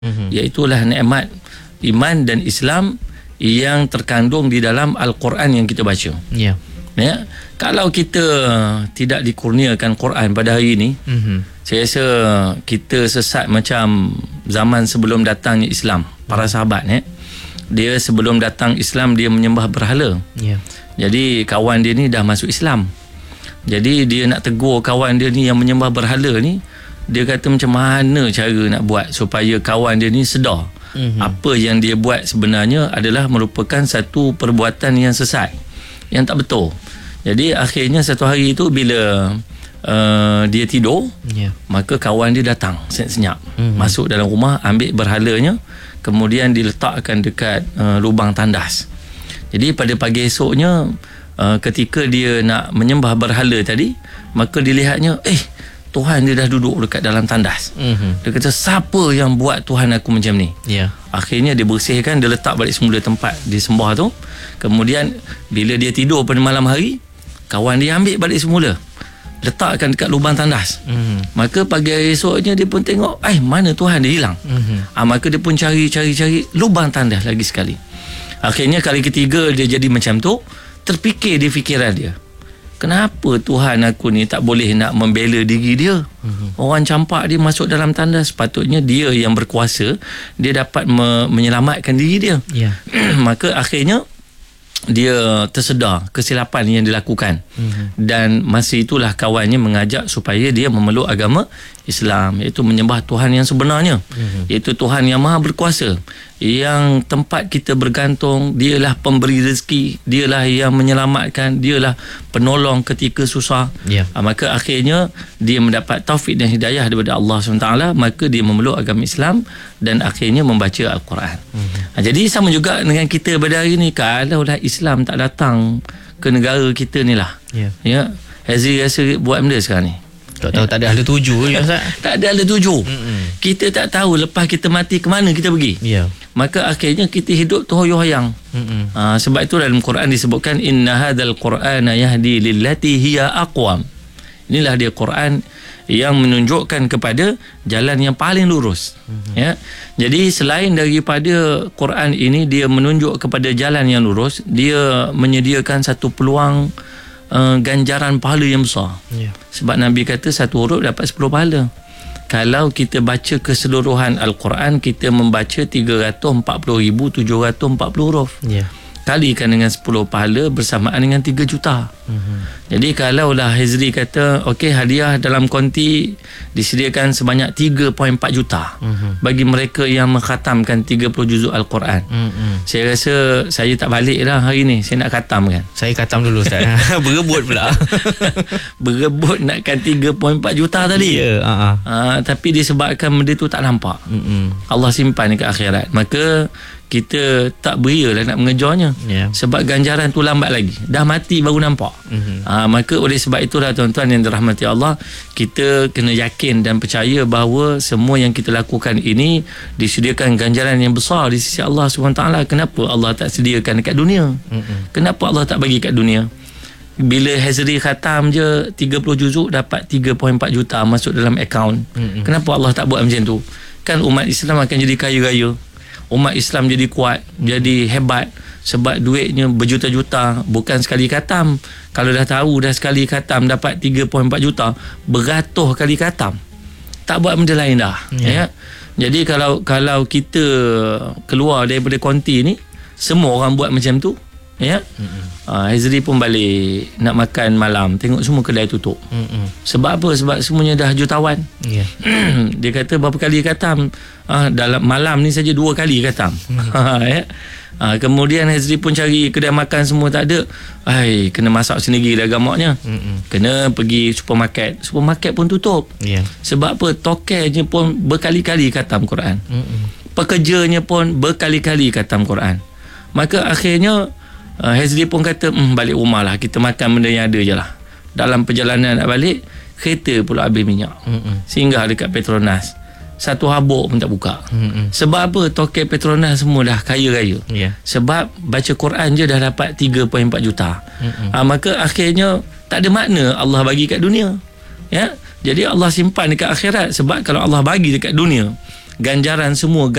Iaitulah nikmat iman dan Islam yang terkandung di dalam Al-Quran yang kita baca. Ya. Kalau kita tidak dikurniakan Quran pada hari ini, saya rasa kita sesat macam zaman sebelum datangnya Islam. Para sahabat dia sebelum datang Islam dia menyembah berhala. Jadi kawan dia ni dah masuk Islam. Jadi dia nak tegur kawan dia ni yang menyembah berhala ni, dia kata macam mana cara nak buat supaya kawan dia ni sedar apa yang dia buat sebenarnya adalah merupakan satu perbuatan yang sesat, yang tak betul. Jadi akhirnya satu hari itu bila dia tidur, maka kawan dia datang senyap-senyap, masuk dalam rumah, ambil berhalanya, kemudian diletakkan dekat lubang tandas. Jadi pada pagi esoknya, ketika dia nak menyembah berhala tadi, maka dilihatnya Tuhan dia dah duduk dekat dalam tandas. Dia kata, siapa yang buat Tuhan aku macam ni? Akhirnya dia bersihkan, dia letak balik semula tempat disembah tu. Kemudian bila dia tidur pada malam hari, kawan dia ambil balik semula, letakkan dekat lubang tandas. Maka pagi hari esoknya dia pun tengok, mana Tuhan dia hilang. Maka dia pun cari lubang tandas lagi sekali. Akhirnya kali ketiga dia jadi macam tu, terfikir di fikiran dia, kenapa Tuhan aku ni tak boleh nak membela diri dia? Orang campak dia masuk dalam tandas, sepatutnya dia yang berkuasa, dia dapat menyelamatkan diri dia. Maka akhirnya dia tersedar kesilapan yang dilakukan. Dan masa itulah kawannya mengajak supaya dia memeluk agama Islam, iaitu menyembah Tuhan yang sebenarnya, iaitu Tuhan yang maha berkuasa, yang tempat kita bergantung. Dialah pemberi rezeki, dialah yang menyelamatkan, dialah penolong ketika susah. Maka akhirnya dia mendapat taufik dan hidayah daripada Allah SWT, maka dia memeluk agama Islam dan akhirnya membaca Al-Quran. Jadi sama juga dengan kita pada hari ni, kalaulah Islam tak datang ke negara kita ni lah, Hazri rasa buat benda sekarang ni tak tahu, tak ada ahli tuju je, Ustaz. Tak ada ahli tuju. Kita tak tahu lepas kita mati ke mana kita pergi. Maka akhirnya kita hidup terhoyo-hoyang. Sebab itu dalam Quran disebutkan, inna hadzal qur'ana yahdi lillati hiya aqwam. Inilah dia Quran yang menunjukkan kepada jalan yang paling lurus. Jadi selain daripada Quran ini dia menunjuk kepada jalan yang lurus, dia menyediakan satu peluang ganjaran pahala yang besar. Sebab Nabi kata satu huruf dapat 10 pahala. Kalau kita baca keseluruhan Al-Quran, kita membaca 340,740 huruf. Kalikan dengan 10 pahala bersamaan dengan 3 juta. Jadi kalaulah Hazri kata, okey, hadiah dalam konti disediakan sebanyak 3.4 juta bagi mereka yang mengkhatamkan 30 juzuk Al-Quran. Saya rasa saya tak balik dah hari ni, saya nak khatam kan. Saya khatam dulu, Ustaz. Berebut pula. Berebut nakkan 3.4 juta tadi. Tapi disebabkan benda tu tak nampak, Allah simpan dekat akhirat, maka kita tak berialah nak mengejarnya. Sebab ganjaran tu lambat lagi, dah mati baru nampak. Maka oleh sebab itulah tuan-tuan yang dirahmati Allah, kita kena yakin dan percaya bahawa semua yang kita lakukan ini disediakan ganjaran yang besar di sisi Allah SWT. Kenapa Allah tak sediakan dekat dunia? Kenapa Allah tak bagi kat dunia? Bila Hazri khatam je 30 juzuk dapat 3.4 juta masuk dalam akaun. Kenapa Allah tak buat macam tu? Kan umat Islam akan jadi kaya-raya, umat Islam jadi kuat, jadi hebat, sebab duitnya berjuta-juta, bukan sekali khatam. Kalau dah tahu dah sekali khatam dapat 3.4 juta, beratus kali khatam, tak buat benda lain dah. Jadi kalau kita keluar daripada konti ni, semua orang buat macam tu, Hazri pun balik nak makan malam, tengok semua kedai tutup. Sebab apa? Sebab semuanya dah jutawan. Dia kata berapa kali khatam? Dalam malam ni saja 2 kali khatam. Kemudian Hazri pun cari kedai makan, semua tak ada. Kena masak sendiri dah gamaknya. Kena pergi supermarket pun tutup. Sebab apa? Tokainya pun berkali-kali khatam Quran. Pekerjanya pun berkali-kali khatam Quran. Maka akhirnya Hazri pun kata, balik rumah lah, kita makan benda yang ada je lah. Dalam perjalanan nak balik, kereta pula habis minyak. Singgah dekat Petronas, satu habuk pun tak buka. Sebab apa? Tokai Petronas semua dah kaya-raya. Sebab baca Quran je dah dapat 3.4 juta. Maka akhirnya tak ada makna Allah bagi kat dunia. Jadi Allah simpan dekat akhirat. Sebab kalau Allah bagi dekat dunia, ganjaran semua